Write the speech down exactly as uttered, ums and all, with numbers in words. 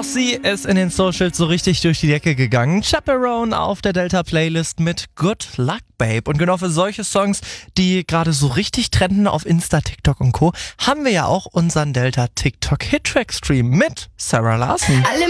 Auch sie ist in den Socials so richtig durch die Decke gegangen. Chaperone auf der Delta-Playlist mit Good Luck Babe. Und genau für solche Songs, die gerade so richtig trenden auf Insta, TikTok und Co., haben wir ja auch unseren Delta TikTok Hit-Track-Stream mit Sarah Larson. Alle